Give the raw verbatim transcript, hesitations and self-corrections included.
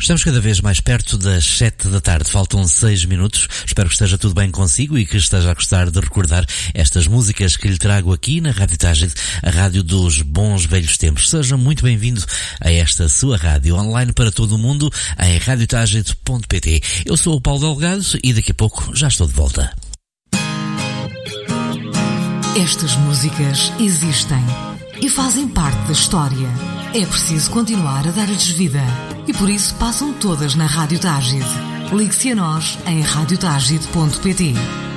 Estamos cada vez mais perto das sete da tarde. Faltam seis minutos. Espero que esteja tudo bem consigo e que esteja a gostar de recordar estas músicas que lhe trago aqui na Rádio Tágide, a rádio dos bons velhos tempos. Seja muito bem-vindo a esta sua rádio online para todo o mundo em rádio tágide ponto pt. Eu sou o Paulo Delgado e daqui a pouco já estou de volta. Estas músicas existem e fazem parte da história. É preciso continuar a dar-lhes vida e por isso passam todas na Rádio Tágide. Ligue-se a nós em rádio tágide ponto pt.